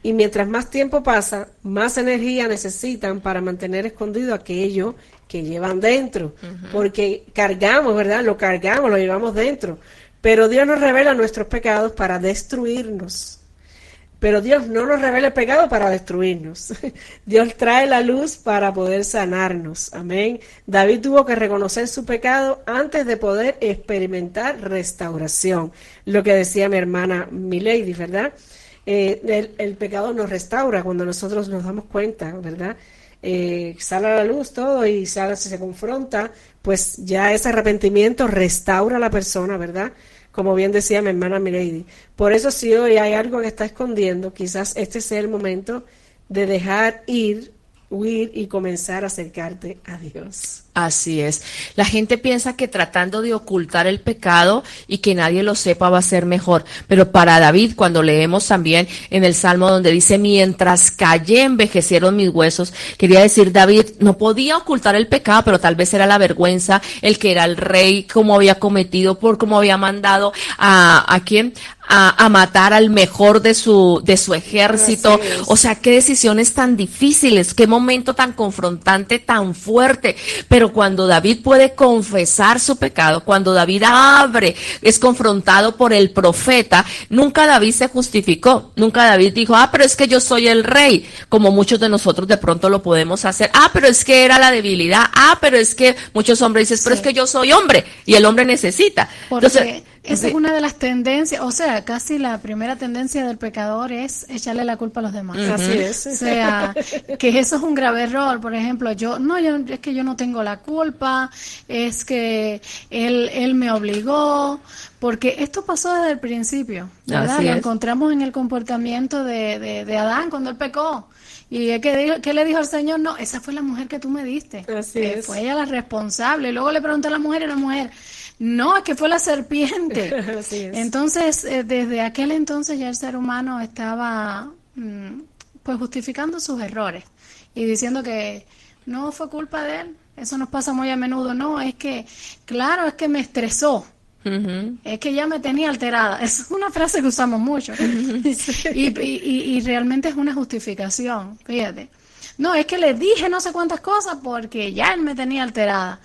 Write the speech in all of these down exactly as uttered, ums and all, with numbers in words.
Y mientras más tiempo pasa, más energía necesitan para mantener escondido aquello que llevan dentro. Uh-huh. Porque cargamos, ¿verdad? Lo cargamos, lo llevamos dentro. Pero Dios nos revela nuestros pecados para destruirnos. Pero Dios no nos revela el pecado para destruirnos. Dios trae la luz para poder sanarnos. Amén. David tuvo que reconocer su pecado antes de poder experimentar restauración. Lo que decía mi hermana Milady, ¿verdad? Eh, el, el pecado nos restaura cuando nosotros nos damos cuenta, ¿verdad? Eh, sale a la luz todo y sale, se confronta, pues ya ese arrepentimiento restaura a la persona, ¿verdad? Como bien decía mi hermana Milady. Por eso si hoy hay algo que está escondiendo, quizás este sea el momento de dejar ir, huir y comenzar a acercarte a Dios. Así es. La gente piensa que tratando de ocultar el pecado y que nadie lo sepa va a ser mejor. Pero para David, cuando leemos también en el Salmo donde dice, mientras callé envejecieron mis huesos, quería decir, David no podía ocultar el pecado, pero tal vez era la vergüenza, el que era el rey, cómo había cometido, por cómo había mandado a, ¿a quién? A, a matar al mejor de su, de su ejército. O sea, qué decisiones tan difíciles, qué momento tan confrontante, tan fuerte. Pero cuando David puede confesar su pecado, cuando David abre, es confrontado por el profeta, nunca David se justificó, nunca David dijo, ah, pero es que yo soy el rey, como muchos de nosotros de pronto lo podemos hacer, ah, pero es que era la debilidad, ah, pero es que muchos hombres dicen, pero sí. Es que yo soy hombre, y el hombre necesita. Porque Entonces, esa sí. es una de las tendencias, o sea, casi la primera tendencia del pecador es echarle la culpa a los demás. Uh-huh. Así es. O sea, que eso es un grave error. Por ejemplo, yo, no, yo, es que yo no tengo la culpa, es que él, él me obligó, porque esto pasó desde el principio, ¿verdad? Así Lo es. encontramos en el comportamiento de, de, de Adán cuando él pecó. ¿Y qué, dijo, qué le dijo al Señor? No, esa fue la mujer que tú me diste. Así eh, es. Fue ella la responsable. Y luego le preguntó a la mujer y la mujer, no, es que fue la serpiente. Así es. Entonces, eh, desde aquel entonces ya el ser humano estaba mm, pues justificando sus errores y diciendo que no fue culpa de él. Eso nos pasa muy a menudo. No, es que, claro, es que me estresó. Uh-huh. Es que ya me tenía alterada. Es una frase que usamos mucho. Uh-huh. Sí. y, y, y realmente es una justificación, fíjate. No, es que le dije no sé cuántas cosas porque ya él me tenía alterada.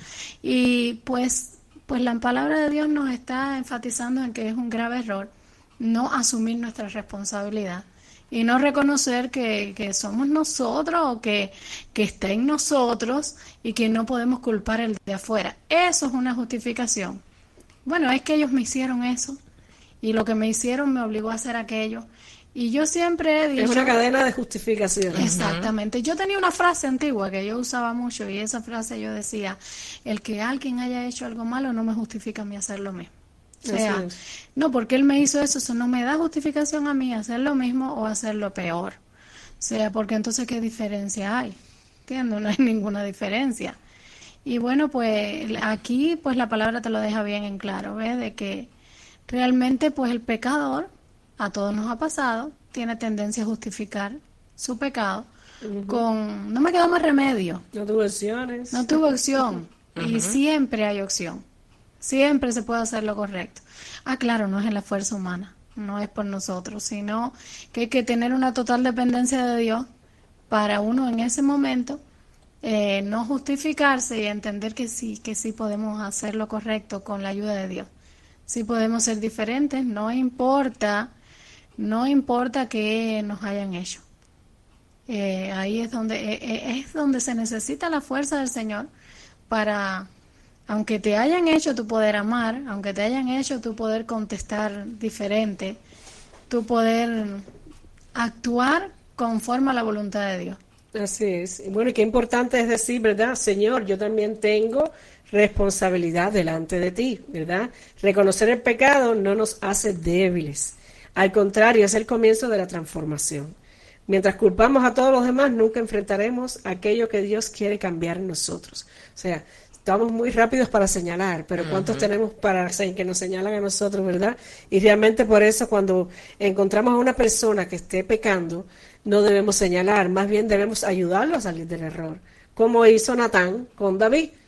Y pues, pues la palabra de Dios nos está enfatizando en que es un grave error no asumir nuestra responsabilidad y no reconocer que, que somos nosotros o que, que está en nosotros y que no podemos culpar el de afuera. Eso es una justificación. Bueno, es que ellos me hicieron eso y lo que me hicieron me obligó a hacer aquello. Y yo siempre he dicho... Es una cadena de justificación. Exactamente. Yo tenía una frase antigua que yo usaba mucho y esa frase yo decía, el que alguien haya hecho algo malo no me justifica a mí hacer lo mismo. O sea, no, porque él me hizo eso, eso no me da justificación a mí hacer lo mismo o hacerlo peor. O sea, porque entonces ¿qué diferencia hay? ¿Entiendes? No hay ninguna diferencia. Y bueno, pues aquí pues la palabra te lo deja bien en claro, ¿ves? De que realmente pues el pecador, a todos nos ha pasado, tiene tendencia a justificar su pecado uh-huh. con, no me quedó más remedio. No tuvo opciones. No tuvo opción. Uh-huh. Y siempre hay opción. Siempre se puede hacer lo correcto. Ah, claro, no es en la fuerza humana, no es por nosotros, sino que hay que tener una total dependencia de Dios para uno en ese momento eh, no justificarse y entender que sí, que sí podemos hacer lo correcto con la ayuda de Dios. Sí podemos ser diferentes, no importa, no importa que nos hayan hecho. Eh, ahí es donde eh, es donde se necesita la fuerza del Señor para, aunque te hayan hecho tu poder amar, aunque te hayan hecho tu poder contestar diferente, tu poder actuar conforme a la voluntad de Dios. Así es. Y bueno, y qué importante es decir, ¿verdad? Señor, yo también tengo responsabilidad delante de ti, ¿verdad? Reconocer el pecado no nos hace débiles. Al contrario, es el comienzo de la transformación. Mientras culpamos a todos los demás, nunca enfrentaremos aquello que Dios quiere cambiar en nosotros. O sea, estamos muy rápidos para señalar, pero ¿cuántos uh-huh. tenemos para que nos señalan a nosotros, verdad? Y realmente por eso cuando encontramos a una persona que esté pecando, no debemos señalar, más bien debemos ayudarlo a salir del error. Como hizo Natán con David.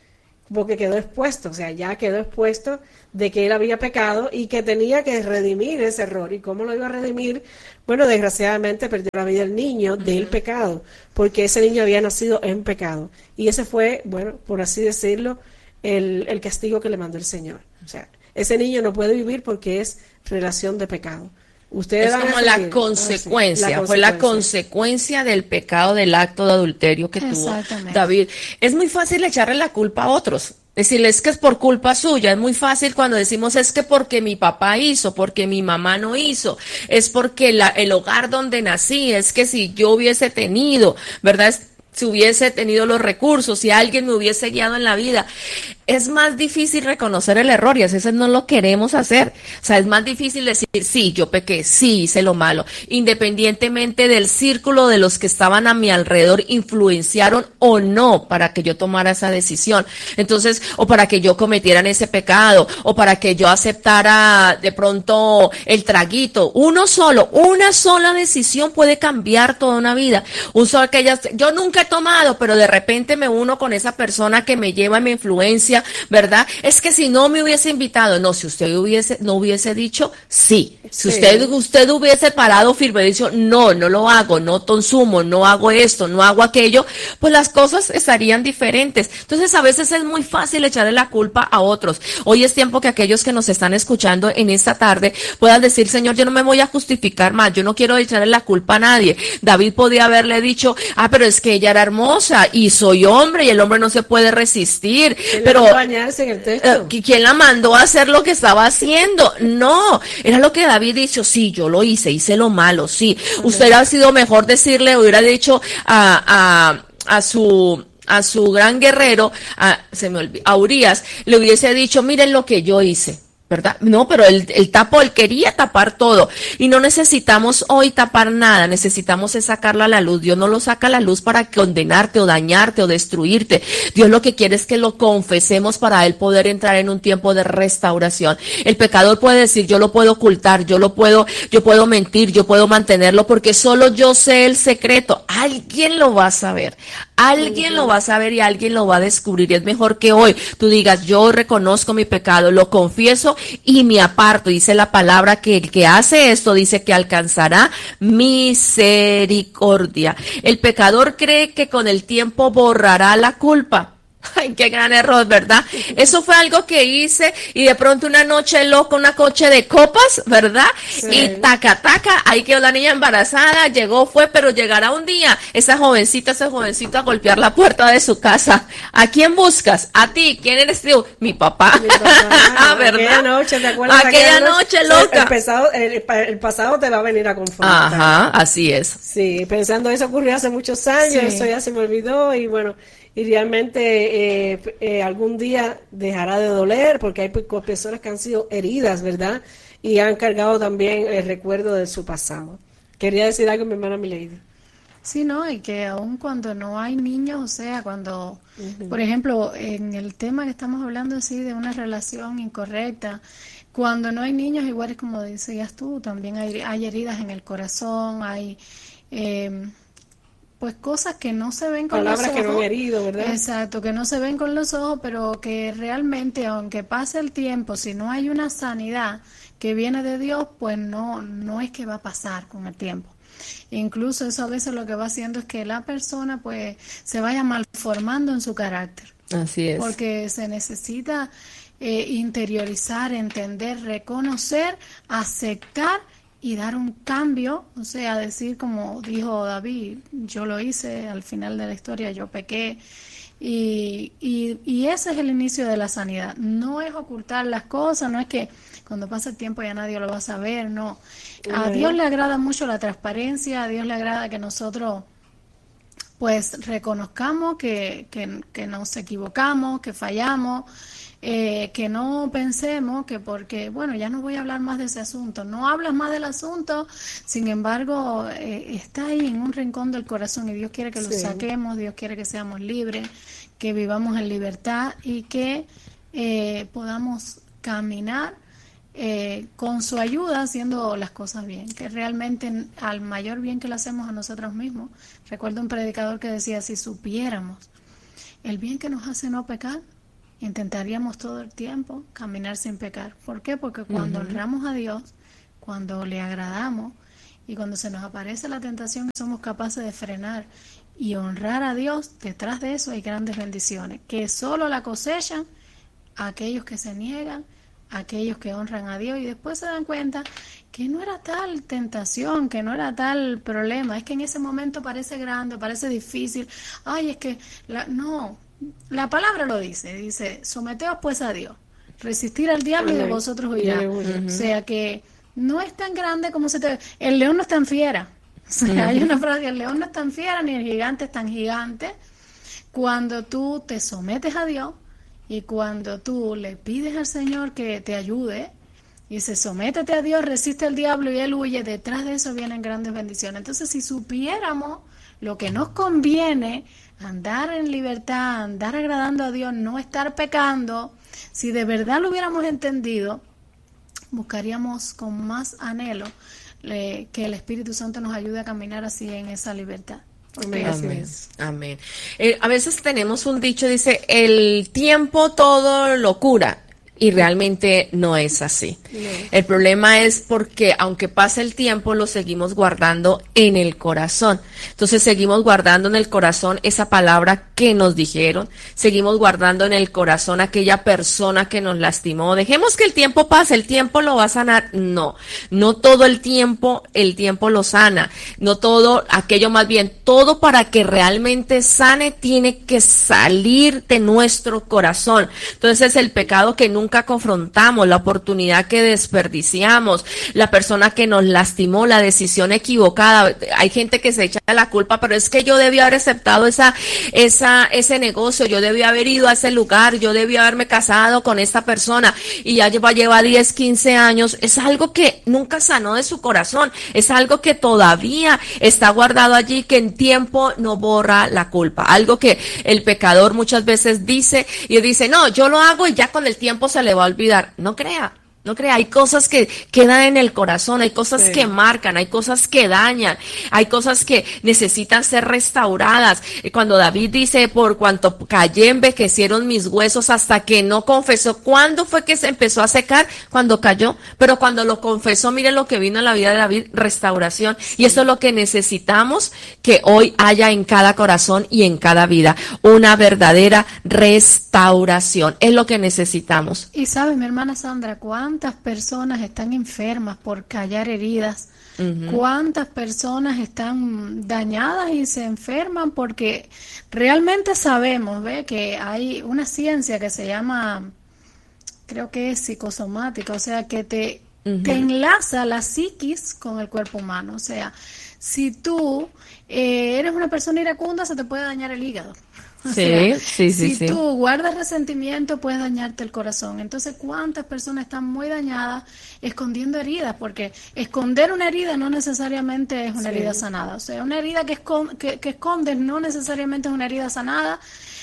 porque quedó expuesto, o sea, ya quedó expuesto de que él había pecado y que tenía que redimir ese error. ¿Y cómo lo iba a redimir? Bueno, desgraciadamente perdió la vida el niño uh-huh. del pecado, porque ese niño había nacido en pecado. Y ese fue, bueno, por así decirlo, el, el castigo que le mandó el Señor. O sea, ese niño no puede vivir porque es relación de pecado. Ustedes es como la consecuencia, ah, sí, la fue la consecuencia del pecado, del acto de adulterio que tuvo David. Es muy fácil echarle la culpa a otros. Decirles que es por culpa suya, es muy fácil cuando decimos es que porque mi papá hizo, porque mi mamá no hizo, es porque la, el hogar donde nací, es que si yo hubiese tenido, ¿verdad? Es, si hubiese tenido los recursos, si alguien me hubiese guiado en la vida. Es más difícil reconocer el error y a veces no lo queremos hacer. O sea, es más difícil decir, sí, yo pequé, sí, hice lo malo, independientemente del círculo de los que estaban a mi alrededor, influenciaron o no para que yo tomara esa decisión. Entonces, o para que yo cometiera ese pecado, o para que yo aceptara de pronto el traguito. Uno solo, una sola decisión puede cambiar toda una vida. Un solo que ellas, yo nunca he tomado, pero de repente me uno con esa persona que me lleva y me influencia, ¿verdad? Es que si no me hubiese invitado, no, si usted hubiese, no hubiese dicho sí, si sí. usted, usted hubiese parado firme y dicho, no, no lo hago, no consumo, no hago esto, no hago aquello, pues las cosas estarían diferentes. Entonces a veces es muy fácil echarle la culpa a otros. Hoy es tiempo que aquellos que nos están escuchando en esta tarde puedan decir, Señor, yo no me voy a justificar más, yo no quiero echarle la culpa a nadie. David podía haberle dicho, ah, pero es que ella era hermosa y soy hombre y el hombre no se puede resistir, pero bañarse en el texto. ¿Quién la mandó a hacer lo que estaba haciendo? No, era lo que David dijo, sí, yo lo hice, hice lo malo, sí. Okay. Usted ha sido mejor decirle, hubiera dicho a, a, a su, a su gran guerrero, a, se me olvidó, a Urias, le hubiese dicho, miren lo que yo hice. ¿Verdad? No, pero él, él tapó, él quería tapar todo. Y no necesitamos hoy tapar nada, necesitamos es sacarlo a la luz. Dios no lo saca a la luz para condenarte o dañarte o destruirte. Dios lo que quiere es que lo confesemos para él poder entrar en un tiempo de restauración. El pecador puede decir, yo lo puedo ocultar, yo lo puedo, yo puedo mentir, yo puedo mantenerlo porque solo yo sé el secreto. Alguien lo va a saber. Alguien lo va a saber y alguien lo va a descubrir. Y es mejor que hoy tú digas, yo reconozco mi pecado, lo confieso y me aparto. Dice la palabra que el que hace esto dice que alcanzará misericordia. El pecador cree que con el tiempo borrará la culpa. Ay, qué gran error, ¿verdad? Eso fue algo que hice y de pronto una noche loca, una coche de copas, ¿verdad? Sí. Y taca, taca, ahí quedó la niña embarazada, llegó, fue, pero llegará un día esa jovencita, ese jovencito a golpear la puerta de su casa. ¿A quién buscas? A ti. ¿Quién eres tú? Mi papá. Mi papá. ¿Verdad? Aquella noche, ¿te acuerdas? Aquella, aquella noche, noche loca. El pasado, el, el pasado te va a venir a confrontar. Ajá, así es. Sí, pensando eso ocurrió hace muchos años, sí. Eso ya se me olvidó y bueno... Y realmente eh, eh, algún día dejará de doler porque hay personas que han sido heridas, ¿verdad? Y han cargado también el recuerdo de su pasado. Quería decir algo mi hermana Milady. Sí, no, y que aun cuando no hay niños, o sea, cuando, uh-huh. por ejemplo, en el tema que estamos hablando así de una relación incorrecta, cuando no hay niños, igual es como decías tú, también hay, hay heridas en el corazón, hay... Eh, pues cosas que no se ven con Palabras los ojos. que no han herido, ¿verdad? Exacto, que no se ven con los ojos, pero que realmente, aunque pase el tiempo, si no hay una sanidad que viene de Dios, pues no, no es que va a pasar con el tiempo. Incluso eso a veces lo que va haciendo es que la persona pues se vaya malformando en su carácter. Así es. Porque se necesita eh, interiorizar, entender, reconocer, aceptar y dar un cambio, o sea, decir como dijo David, yo lo hice, al final de la historia yo pequé, y, y, y ese es el inicio de la sanidad. No es ocultar las cosas, no es que cuando pasa el tiempo ya nadie lo va a saber, no. A uh-huh. Dios le agrada mucho la transparencia, a Dios le agrada que nosotros pues reconozcamos que, que, que nos equivocamos, que fallamos, Eh, que no pensemos que porque, bueno, ya no voy a hablar más de ese asunto, no hablas más del asunto, sin embargo, eh, está ahí en un rincón del corazón y Dios quiere que lo sí. saquemos, Dios quiere que seamos libres, que vivamos en libertad y que eh, podamos caminar eh, con su ayuda haciendo las cosas bien, que realmente al mayor bien que lo hacemos a nosotros mismos. Recuerdo un predicador que decía, si supiéramos el bien que nos hace no pecar, intentaríamos todo el tiempo caminar sin pecar. ¿Por qué? Porque cuando uh-huh. honramos a Dios, cuando le agradamos y cuando se nos aparece la tentación, somos capaces de frenar y honrar a Dios, detrás de eso hay grandes bendiciones, que solo la cosechan aquellos que se niegan, aquellos que honran a Dios y después se dan cuenta que no era tal tentación, que no era tal problema, es que en ese momento parece grande, parece difícil, ay, es que, la, no, la palabra lo dice, dice, someteos pues a Dios, resistir al diablo y de vosotros huirá, uh-huh. o sea que no es tan grande como se te ve, el león no es tan fiera, o sea, uh-huh. hay una frase, el león no es tan fiera ni el gigante es tan gigante, cuando tú te sometes a Dios, y cuando tú le pides al Señor que te ayude, y dice, sométete a Dios, resiste al diablo y él huye, detrás de eso vienen grandes bendiciones. Entonces, si supiéramos lo que nos conviene, andar en libertad, andar agradando a Dios, no estar pecando, si de verdad lo hubiéramos entendido, buscaríamos con más anhelo eh, que el Espíritu Santo nos ayude a caminar así en esa libertad. Amén. Amén. Amén. Eh, a veces tenemos un dicho, dice, el tiempo todo lo cura. Y realmente no es así. No. El problema es porque aunque pase el tiempo, lo seguimos guardando en el corazón. Entonces seguimos guardando en el corazón esa palabra que nos dijeron. Seguimos guardando en el corazón aquella persona que nos lastimó. Dejemos que el tiempo pase, el tiempo lo va a sanar. No, no todo el tiempo, el tiempo lo sana. No todo aquello, más bien, todo para que realmente sane tiene que salir de nuestro corazón. Entonces es el pecado que nunca confrontamos, la oportunidad que desperdiciamos, la persona que nos lastimó, la decisión equivocada. Hay gente que se echa la culpa, pero es que yo debí haber aceptado esa, esa, ese negocio, yo debí haber ido a ese lugar, yo debí haberme casado con esta persona y ya lleva, lleva diez, quince años. Es algo que nunca sanó de su corazón, es algo que todavía está guardado allí, que en tiempo no borra la culpa. Algo que el pecador muchas veces dice y dice, no, yo lo hago y ya con el tiempo se le va a olvidar. No crea, no crea, hay cosas que quedan en el corazón, hay cosas sí. que marcan, hay cosas que dañan, hay cosas que necesitan ser restauradas. Cuando David dice, por cuanto callé envejecieron mis huesos hasta que no confesó. ¿Cuándo fue que se empezó a secar? Cuando cayó, pero cuando lo confesó, miren lo que vino en la vida de David, restauración. Sí. Y eso es lo que necesitamos que hoy haya en cada corazón y en cada vida, una verdadera restauración. Es lo que necesitamos. Y sabe, mi hermana Sandra, ¿cuánto ¿Cuántas personas están enfermas por callar heridas? Uh-huh. ¿Cuántas personas están dañadas y se enferman? Porque realmente sabemos, ¿ve? Que hay una ciencia que se llama, creo que es psicosomática, o sea, que te, uh-huh. te enlaza la psiquis con el cuerpo humano. O sea, si tú eh, eres una persona iracunda, se te puede dañar el hígado. O sí, sea, sí, sí, si sí. tú guardas resentimiento, puedes dañarte el corazón. Entonces, ¿cuántas personas están muy dañadas escondiendo heridas? Porque esconder una herida no necesariamente es una sí. herida sanada. O sea, una herida que, escon- que, que escondes no necesariamente es una herida sanada.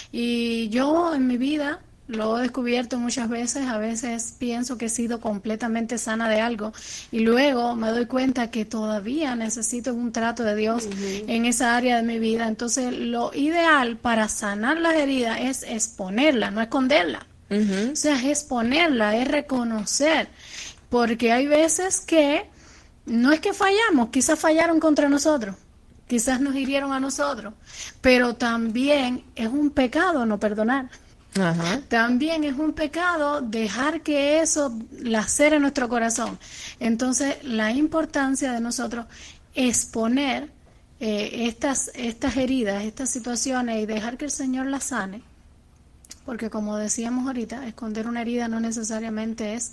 Y yo en mi vida lo he descubierto muchas veces, a veces pienso que he sido completamente sana de algo y luego me doy cuenta que todavía necesito un trato de Dios uh-huh. en esa área de mi vida. Entonces lo ideal para sanar las heridas es exponerla, no esconderla. Uh-huh. O sea, es exponerla, es reconocer, porque hay veces que no es que fallamos, quizás fallaron contra nosotros, quizás nos hirieron a nosotros, pero también es un pecado no perdonar. Ajá. También es un pecado dejar que eso lacere nuestro corazón. Entonces, la importancia de nosotros exponer eh, estas, estas heridas, estas situaciones y dejar que el Señor las sane, porque como decíamos ahorita, esconder una herida no necesariamente es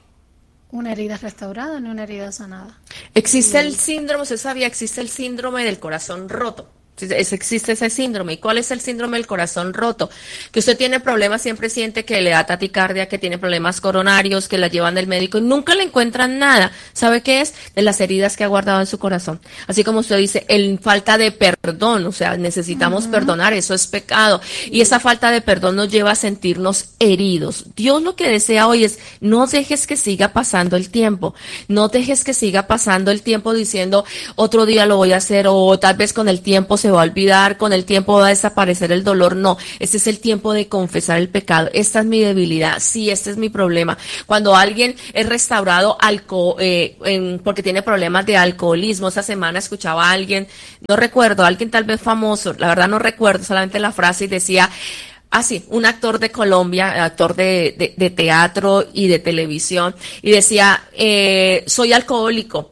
una herida restaurada ni una herida sanada. Existe y... el síndrome, ¿usted sabía? Existe el síndrome del corazón roto. Existe ese síndrome. ¿Y cuál es el síndrome del corazón roto? Que usted tiene problemas, siempre siente que le da taticardia, que tiene problemas coronarios, que la llevan del médico y nunca le encuentran nada. ¿Sabe qué es? De las heridas que ha guardado en su corazón. Así como usted dice, el falta de perdón, o sea, necesitamos uh-huh. perdonar, eso es pecado. Y esa falta de perdón nos lleva a sentirnos heridos. Dios lo que desea hoy es, no dejes que siga pasando el tiempo. No dejes que siga pasando el tiempo diciendo, otro día lo voy a hacer, o tal vez con el tiempo se se va a olvidar, con el tiempo va a desaparecer el dolor. No, este es el tiempo de confesar el pecado. Esta es mi debilidad, sí, este es mi problema. Cuando alguien es restaurado alco eh, en, porque tiene problemas de alcoholismo, esa semana escuchaba a alguien, no recuerdo, alguien tal vez famoso, la verdad no recuerdo solamente la frase, y decía, ah, sí, un actor de Colombia, actor de, de, de teatro y de televisión, y decía, eh, soy alcohólico,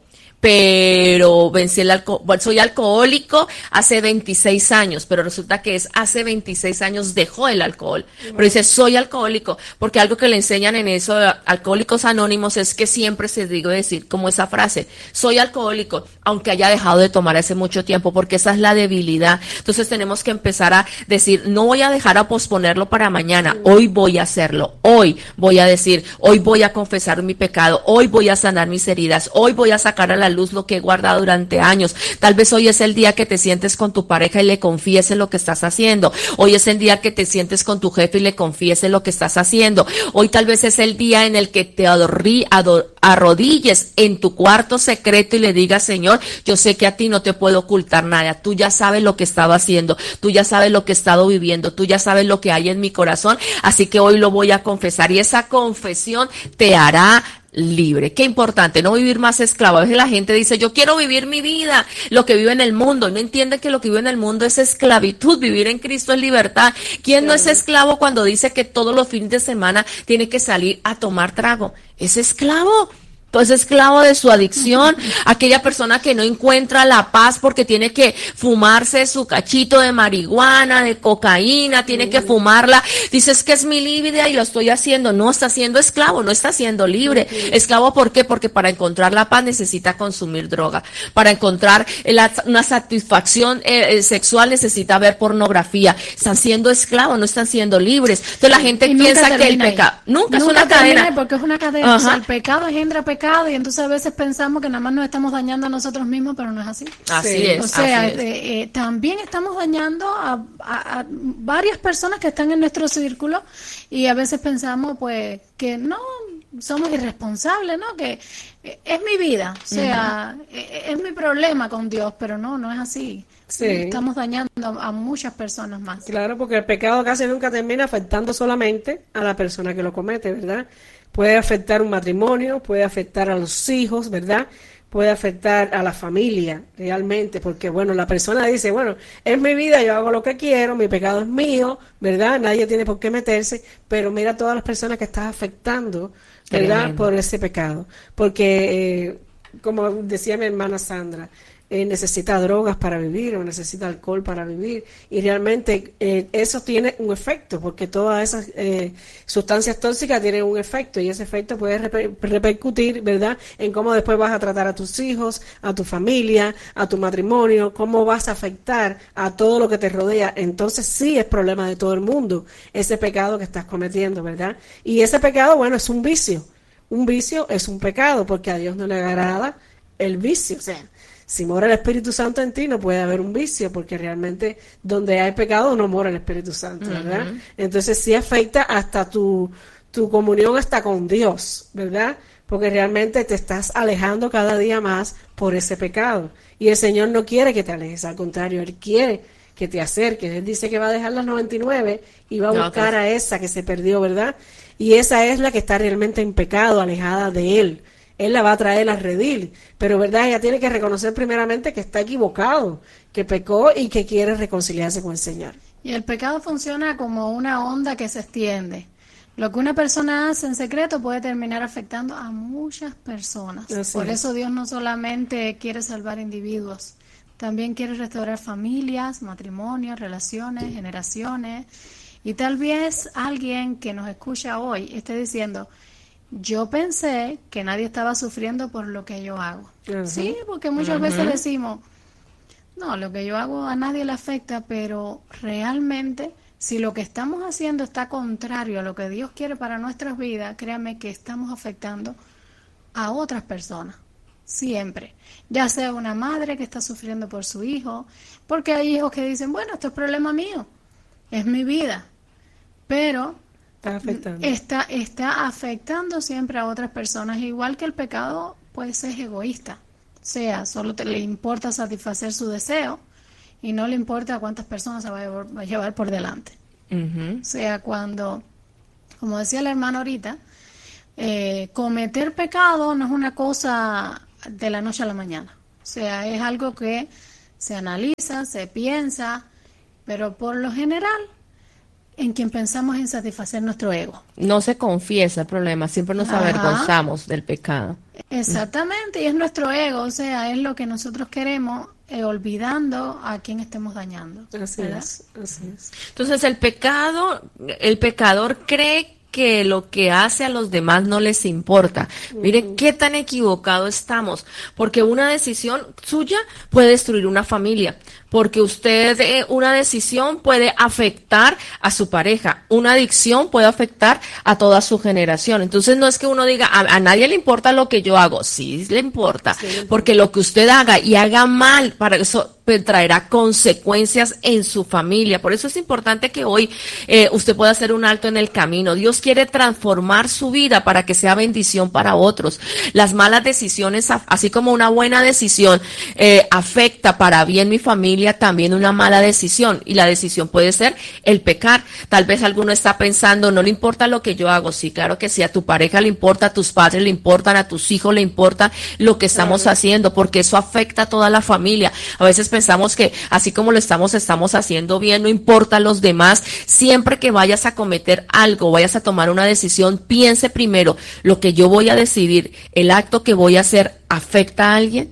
pero vencí el alcohol, bueno, soy alcohólico hace veintiséis años, pero resulta que es hace veintiséis años dejó el alcohol. Pero dice, soy alcohólico, porque algo que le enseñan en eso de Alcohólicos Anónimos es que siempre se digo decir como esa frase, soy alcohólico, aunque haya dejado de tomar hace mucho tiempo, porque esa es la debilidad. Entonces tenemos que empezar a decir, no voy a dejar a posponerlo para mañana, hoy voy a hacerlo, hoy voy a decir, hoy voy a confesar mi pecado, hoy voy a sanar mis heridas, hoy voy a sacar a la luz lo que he guardado durante años. Tal vez hoy es el día que te sientes con tu pareja y le confieses lo que estás haciendo. Hoy es el día que te sientes con tu jefe y le confieses lo que estás haciendo. Hoy tal vvez es el día en el que te adorri, ador, arrodilles en tu cuarto secreto y le digas, Señor, yo sé que a ti no te puedo ocultar nada. Tú ya sabes lo que he estado haciendo. Tú ya sabes lo que he estado viviendo. Tú ya sabes lo que hay en mi corazón. Así que hoy lo voy a confesar, y esa confesión te hará libre. Qué importante, no vivir más esclavo. A veces la gente dice, yo quiero vivir mi vida, lo que vive en el mundo. No entiende que lo que vive en el mundo es esclavitud. Vivir en Cristo es libertad. ¿Quién no es esclavo cuando dice que todos los fines de semana tiene que salir a tomar trago? Es esclavo. Es esclavo de su adicción. Aquella persona que no encuentra la paz porque tiene que fumarse su cachito de marihuana, de cocaína, tiene que fumarla. Dices que es mi vida y lo estoy haciendo. No, está siendo esclavo, no está siendo libre. Esclavo, ¿por qué? Porque para encontrar la paz necesita consumir droga. Para encontrar la, una satisfacción eh, sexual necesita ver pornografía. Están siendo esclavos, no están siendo libres. Entonces la gente y piensa que el pecado nunca, nunca es una cadena. Porque es una cadena. O sea, el pecado engendra pecado. Y entonces a veces pensamos que nada más nos estamos dañando a nosotros mismos, pero no es así. Así sí. es. O sea, es. Eh, eh, también estamos dañando a, a, a varias personas que están en nuestro círculo, y a veces pensamos pues que no, somos irresponsables, ¿no? Que eh, es mi vida, o sea, uh-huh. eh, es mi problema con Dios, pero no, no es así. Sí. Estamos dañando a, a muchas personas más. Claro, porque el pecado casi nunca termina afectando solamente a la persona que lo comete, ¿verdad? Puede afectar un matrimonio, puede afectar a los hijos, ¿verdad? Puede afectar a la familia, realmente, porque, bueno, la persona dice, bueno, es mi vida, yo hago lo que quiero, mi pecado es mío, ¿verdad? Nadie tiene por qué meterse, pero mira todas las personas que estás afectando, ¿verdad? Tremendo. Por ese pecado. Porque, eh, como decía mi hermana Sandra, Eh, necesita drogas para vivir o necesita alcohol para vivir, y realmente eh, eso tiene un efecto, porque todas esas eh, sustancias tóxicas tienen un efecto, y ese efecto puede reper repercutir, ¿verdad?, en cómo después vas a tratar a tus hijos, a tu familia, a tu matrimonio, cómo vas a afectar a todo lo que te rodea. Entonces sí es problema de todo el mundo ese pecado que estás cometiendo, ¿verdad? Y ese pecado, bueno, es un vicio. Un vicio es un pecado, porque a Dios no le agrada el vicio. O sea, si mora el Espíritu Santo en ti, no puede haber un vicio, porque realmente donde hay pecado no mora el Espíritu Santo, ¿verdad? Uh-huh. Entonces sí afecta hasta tu, tu comunión hasta con Dios, ¿verdad? Porque realmente te estás alejando cada día más por ese pecado. Y el Señor no quiere que te alejes, al contrario, Él quiere que te acerques. Él dice que va a dejar las noventa y nueve y va a buscar a esa que se perdió, ¿verdad? Y esa es la que está realmente en pecado, alejada de Él. Él la va a traer a redil, pero verdad, ella tiene que reconocer primeramente que está equivocado, que pecó y que quiere reconciliarse con el Señor. Y el pecado funciona como una onda que se extiende. Lo que una persona hace en secreto puede terminar afectando a muchas personas. Así Por es. eso Dios no solamente quiere salvar individuos, también quiere restaurar familias, matrimonios, relaciones, generaciones. Y tal vez alguien que nos escucha hoy esté diciendo, yo pensé que nadie estaba sufriendo por lo que yo hago. Uh-huh. Sí, porque muchas uh-huh. veces decimos, no, lo que yo hago a nadie le afecta, pero realmente si lo que estamos haciendo está contrario a lo que Dios quiere para nuestras vidas, créanme que estamos afectando a otras personas. Siempre. Ya sea una madre que está sufriendo por su hijo, porque hay hijos que dicen, bueno, esto es problema mío, es mi vida, pero Está afectando. Está, está afectando siempre a otras personas, igual que el pecado, pues es egoísta. O sea, solo te le importa satisfacer su deseo y no le importa cuántas personas se va a llevar, va a llevar por delante. Uh-huh. O sea, cuando, como decía el hermano ahorita, eh, cometer pecado no es una cosa de la noche a la mañana. O sea, es algo que se analiza, se piensa, pero por lo general en quien pensamos en satisfacer nuestro ego. No se confiesa el problema, siempre nos Ajá. avergonzamos del pecado. Exactamente, y es nuestro ego, o sea, es lo que nosotros queremos, eh, olvidando a quien estemos dañando. Así es, así es. Entonces el pecado, el pecador cree que lo que hace a los demás no les importa. Miren qué tan equivocado estamos, porque una decisión suya puede destruir una familia, porque usted, eh, una decisión puede afectar a su pareja, una adicción puede afectar a toda su generación. Entonces no es que uno diga, a, a nadie le importa lo que yo hago, sí le importa, sí, porque lo que usted haga y haga mal, para eso traerá consecuencias en su familia. Por eso es importante que hoy eh, usted pueda hacer un alto en el camino. Dios quiere transformar su vida para que sea bendición para otros. Las malas decisiones, así como una buena decisión eh, afecta para bien mi familia, también una mala decisión. Y la decisión puede ser el pecar. Tal vez alguno está pensando, no le importa lo que yo hago. Sí, claro que sí, a tu pareja le importa, a tus padres le importan, a tus hijos le importa lo que estamos claro. haciendo, porque eso afecta a toda la familia. A veces pensamos que así como lo estamos, estamos haciendo bien, no importa a los demás. Siempre que vayas a cometer algo, vayas a tomar una decisión, piense primero, lo que yo voy a decidir, el acto que voy a hacer, ¿afecta a alguien?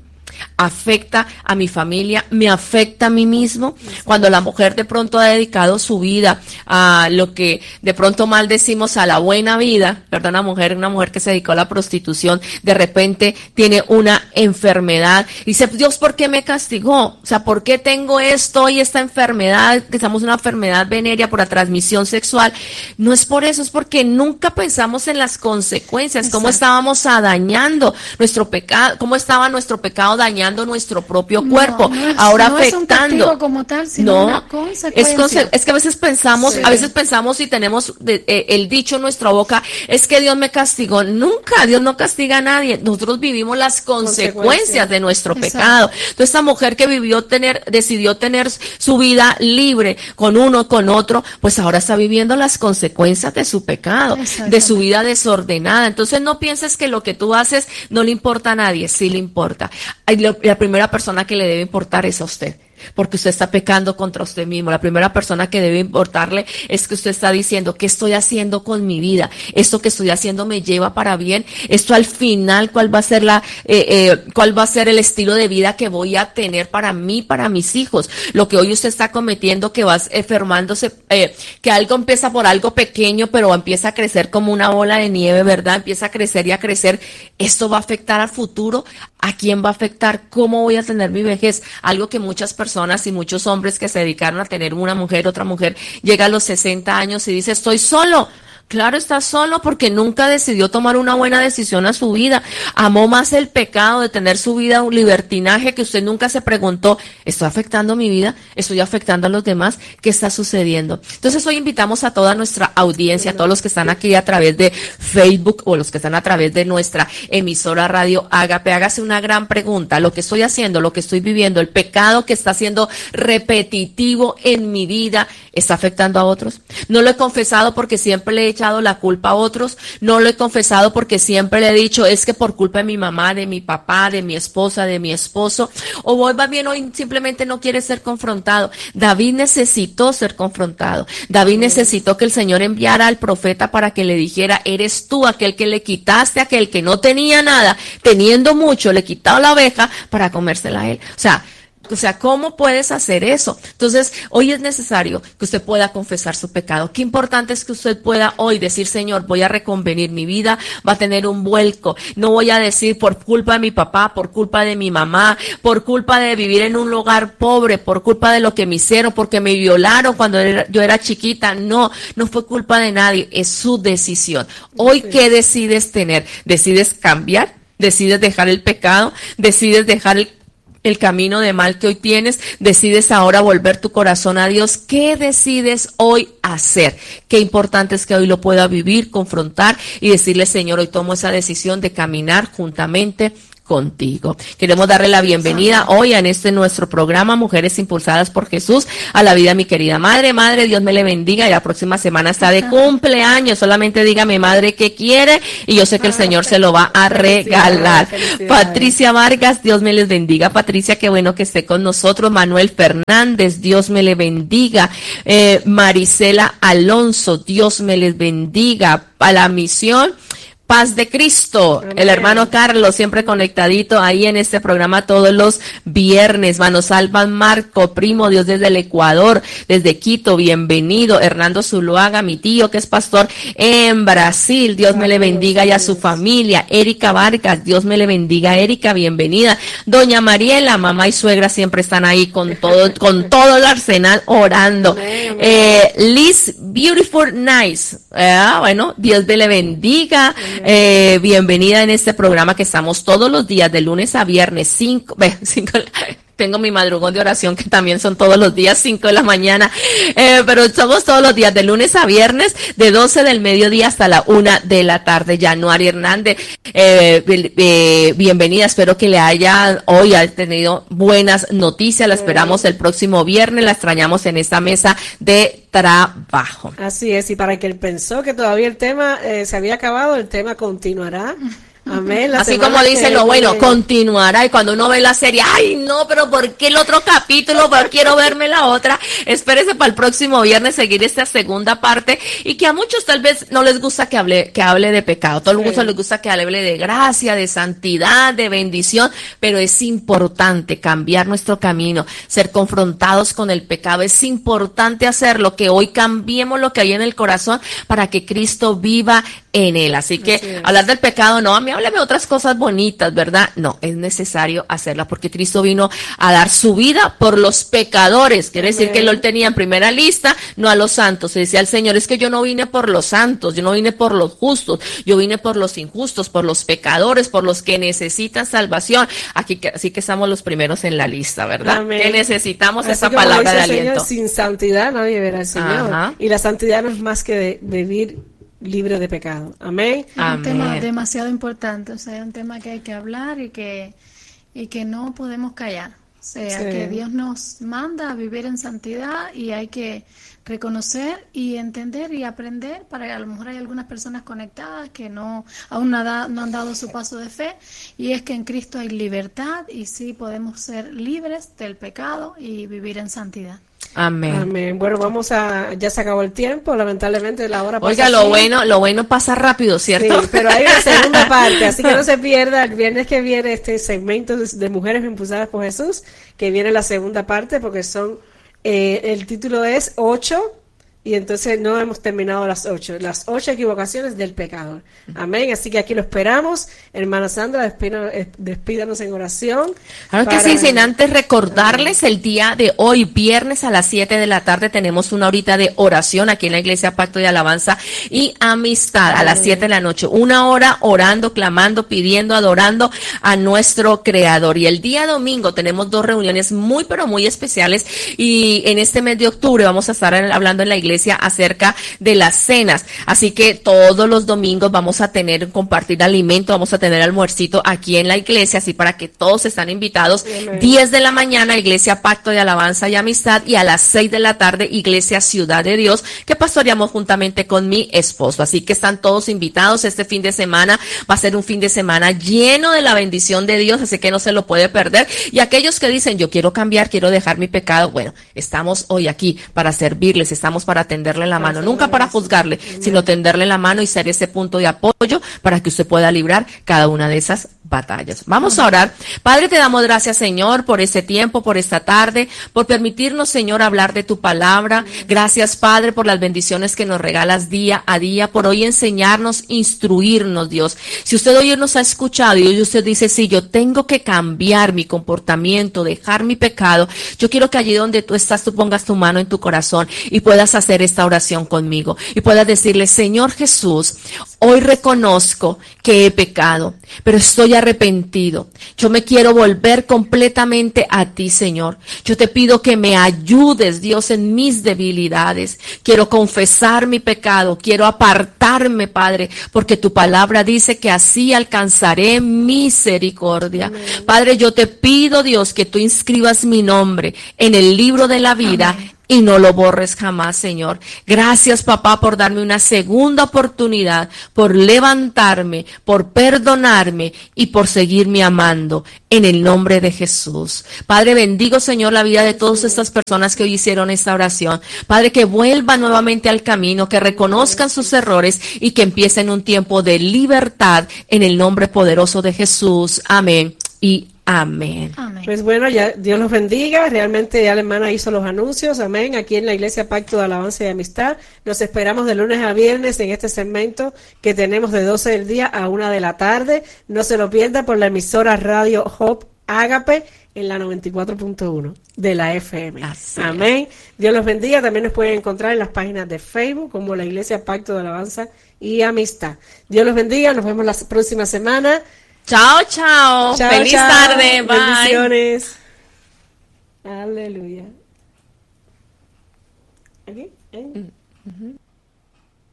Afecta a mi familia, me afecta a mí mismo. Cuando la mujer de pronto ha dedicado su vida a lo que de pronto mal decimos a la buena vida, ¿verdad? Una mujer, una mujer que se dedicó a la prostitución, de repente tiene una enfermedad y dice, Dios, ¿por qué me castigó? O sea, ¿por qué tengo esto y esta enfermedad? Que estamos en una enfermedad venérea por la transmisión sexual. No es por eso, es porque nunca pensamos en las consecuencias, Exacto. cómo estábamos dañando nuestro pecado, cómo estaba nuestro pecado dañando nuestro propio cuerpo, no, no es, ahora no afectando. Es un castigo como tal, sino no, una consecuencia. Es, conse- es que a veces pensamos, sí. a veces pensamos y tenemos de, eh, el dicho en nuestra boca, es que Dios me castigó. Nunca, Dios no castiga a nadie. Nosotros vivimos las consecuencias de nuestro Exacto. pecado. Entonces esta mujer que vivió tener, decidió tener su vida libre con uno, con otro, pues ahora está viviendo las consecuencias de su pecado, de su vida desordenada. Entonces no pienses que lo que tú haces no le importa a nadie, sí le importa. La primera persona que le debe importar es a usted, porque usted está pecando contra usted mismo. La primera persona que debe importarle es que usted está diciendo, ¿qué estoy haciendo con mi vida? ¿Esto que estoy haciendo me lleva para bien? ¿Esto al final cuál va a ser la, eh, eh, cuál va a ser el estilo de vida que voy a tener para mí, para mis hijos? Lo que hoy usted está cometiendo, que va enfermándose, eh, que algo empieza por algo pequeño, pero empieza a crecer como una bola de nieve, ¿verdad? Empieza a crecer y a crecer. ¿Esto va a afectar al futuro? ¿A quién va a afectar? ¿Cómo voy a tener mi vejez? Algo que muchas personas y muchos hombres que se dedicaron a tener una mujer, otra mujer, llega a los sesenta años y dice, estoy solo. Claro, está solo porque nunca decidió tomar una buena decisión a su vida. Amó más el pecado de tener su vida un libertinaje que usted nunca se preguntó, ¿estoy afectando mi vida? ¿Estoy afectando a los demás? ¿Qué está sucediendo? Entonces hoy invitamos a toda nuestra audiencia, a todos los que están aquí a través de Facebook o los que están a través de nuestra emisora Radio Ágape. Hágase una gran pregunta. Lo que estoy haciendo, lo que estoy viviendo, el pecado que está siendo repetitivo en mi vida, ¿está afectando a otros? No lo he confesado porque siempre le he echado la culpa a otros, no lo he confesado porque siempre le he dicho, es que por culpa de mi mamá, de mi papá, de mi esposa, de mi esposo, o voy va bien, hoy simplemente no quiere ser confrontado. David necesitó ser confrontado. David necesitó que el Señor enviara al profeta para que le dijera, eres tú aquel que le quitaste a aquel que no tenía nada, teniendo mucho, le quitaba la oveja para comérsela a él. O sea, O sea, ¿cómo puedes hacer eso? Entonces, hoy es necesario que usted pueda confesar su pecado. Qué importante es que usted pueda hoy decir, Señor, voy a reconvenir mi vida, va a tener un vuelco. No voy a decir por culpa de mi papá, por culpa de mi mamá, por culpa de vivir en un lugar pobre, por culpa de lo que me hicieron, porque me violaron cuando era, yo era chiquita. No, no fue culpa de nadie, es su decisión. Hoy, ¿qué decides tener? ¿Decides cambiar? ¿Decides dejar el pecado? ¿Decides dejar el el camino de mal que hoy tienes? ¿Decides ahora volver tu corazón a Dios? ¿Qué decides hoy hacer? Qué importante es que hoy lo pueda vivir, confrontar y decirle, Señor, hoy tomo esa decisión de caminar juntamente contigo. Queremos darle la bienvenida hoy en este nuestro programa Mujeres Impulsadas por Jesús a la vida, mi querida madre. Madre, Dios me le bendiga, y la próxima semana está de cumpleaños. Solamente dígame, madre, qué quiere y yo sé que el Señor se lo va a regalar. Patricia Vargas, Dios me les bendiga. Patricia, qué bueno que esté con nosotros. Manuel Fernández, Dios me le bendiga. Eh, Marisela Alonso, Dios me les bendiga. A la misión Paz de Cristo, amén. El hermano Carlos, siempre conectadito ahí en este programa todos los viernes. Manos Alban Marco, primo Dios desde el Ecuador, desde Quito, bienvenido. Hernando Zuluaga, mi tío que es pastor en Brasil, Dios amén. Me le bendiga, y a su familia. Erika Vargas, Dios me le bendiga. Erika, bienvenida. Doña Mariela, mamá y suegra siempre están ahí con todo, con todo el arsenal orando. Amén, amén. Eh, Liz Beautiful Nice, eh, bueno, Dios me le bendiga. Amén. Eh, bienvenida en este programa que estamos todos los días de lunes a viernes, cinco, cinco, tengo mi madrugón de oración que también son todos los días, cinco de la mañana, eh, pero somos todos los días de lunes a viernes, de doce del mediodía hasta la una de la tarde. Januari Hernández, eh, eh, bienvenida, espero que le haya hoy ha tenido buenas noticias, la esperamos el próximo viernes, la extrañamos en esta mesa de trabajo. Así es, y para el que pensó que todavía el tema eh, se había acabado, el tema continuará. Amén. La Así como dicen, lo bueno, continuará, y cuando uno ve la serie, ay no, pero ¿por qué el otro capítulo? ¿Por qué quiero verme la otra? Espérese para el próximo viernes seguir esta segunda parte, y que a muchos tal vez no les gusta que hable, que hable de pecado, todo el mundo sí. les gusta que hable de gracia, de santidad, de bendición, pero es importante cambiar nuestro camino, ser confrontados con el pecado, es importante hacerlo, que hoy cambiemos lo que hay en el corazón para que Cristo viva en él. Así que Así hablar del pecado, no, a mí háblame otras cosas bonitas, ¿verdad? No, es necesario hacerla porque Cristo vino a dar su vida por los pecadores. Quiere Amén. Decir que Él tenía en primera lista, no a los santos. Se decía al Señor, es que yo no vine por los santos, yo no vine por los justos, yo vine por los injustos, por los pecadores, por los que necesitan salvación. Aquí, así que estamos los primeros en la lista, ¿verdad? Amén. Que necesitamos así esa palabra de aliento. Señor, sin santidad nadie verá al Señor. Ajá. Y la santidad no es más que de, de vivir libre de pecado. Amén. Es un Amén. Tema demasiado importante, o sea, es un tema que hay que hablar y que y que no podemos callar. O sea, sí. que Dios nos manda a vivir en santidad y hay que reconocer y entender y aprender. Para que a lo mejor hay algunas personas conectadas que no aún no, da, no han dado su paso de fe, y es que en Cristo hay libertad y sí podemos ser libres del pecado y vivir en santidad. Amén. Amén. Bueno, vamos a, ya se acabó el tiempo, lamentablemente la hora pasa. Oiga, lo así. bueno, lo bueno pasa rápido, ¿cierto? Sí, pero hay una segunda parte, así que no se pierda el viernes que viene este segmento de, de Mujeres Impulsadas por Jesús, que viene la segunda parte, porque son, eh, el título es ocho, y entonces no hemos terminado las ocho, las ocho equivocaciones del pecador. Amén. Así que aquí lo esperamos. Hermana Sandra, despídanos, despídanos en oración. Claro para... que sí, sin antes recordarles el día de hoy, viernes a las siete de la tarde, tenemos una horita de oración aquí en la Iglesia Pacto de Alabanza y Amistad. Amén. A las siete de la noche. Una hora orando, clamando, pidiendo, adorando a nuestro Creador. Y el día domingo tenemos dos reuniones muy, pero muy especiales. Y en este mes de octubre vamos a estar hablando en la iglesia acerca de las cenas, así que todos los domingos vamos a tener compartir alimento, vamos a tener almuercito aquí en la iglesia, así para que todos están invitados. Amén. diez de la mañana Iglesia Pacto de Alabanza y Amistad, y a las seis de la tarde Iglesia Ciudad de Dios, que pastoreamos juntamente con mi esposo, así que están todos invitados. Este fin de semana va a ser un fin de semana lleno de la bendición de Dios, así que no se lo puede perder. Y aquellos que dicen, yo quiero cambiar, quiero dejar mi pecado, bueno, estamos hoy aquí para servirles, estamos para tenderle la mano, nunca para juzgarle, sino tenderle la mano y ser ese punto de apoyo para que usted pueda librar cada una de esas batallas. Vamos a orar. Padre, te damos gracias, Señor, por este tiempo, por esta tarde, por permitirnos, Señor, hablar de tu palabra. Gracias, Padre, por las bendiciones que nos regalas día a día, por hoy enseñarnos, instruirnos, Dios. Si usted hoy nos ha escuchado y hoy usted dice, sí, yo tengo que cambiar mi comportamiento, dejar mi pecado, yo quiero que allí donde tú estás, tú pongas tu mano en tu corazón y puedas hacer hacer esta oración conmigo y puedas decirle: Señor Jesús, hoy reconozco que he pecado, pero estoy arrepentido. Yo me quiero volver completamente a ti, Señor. Yo te pido que me ayudes, Dios, en mis debilidades. Quiero confesar mi pecado, quiero apartarme, Padre, porque tu palabra dice que así alcanzaré misericordia. Amén. Padre, yo te pido, Dios, que tú inscribas mi nombre en el libro de la vida. Amén. Y no lo borres jamás, Señor. Gracias, papá, por darme una segunda oportunidad, por levantarme, por perdonarme y por seguirme amando. En el nombre de Jesús. Padre, bendigo, Señor, la vida de todas estas personas que hoy hicieron esta oración. Padre, que vuelvan nuevamente al camino, que reconozcan sus errores y que empiecen un tiempo de libertad en el nombre poderoso de Jesús. Amén y amén. Amén. Pues bueno, ya Dios los bendiga. Realmente ya la hermana hizo los anuncios. Amén. Aquí en la Iglesia Pacto de Alabanza y Amistad. Nos esperamos de lunes a viernes en este segmento que tenemos de doce del día a una de la tarde. No se lo pierda por la emisora Radio Hope Ágape en la noventa y cuatro punto uno de la F M. Así Amén. Es. Dios los bendiga. También nos pueden encontrar en las páginas de Facebook como la Iglesia Pacto de Alabanza y Amistad. Dios los bendiga. Nos vemos la próxima semana. Chao, chao. chao Feliz chao. tarde. Bye. Bendiciones. Aleluya. ¿Aquí? ¿Eh? Uh-huh.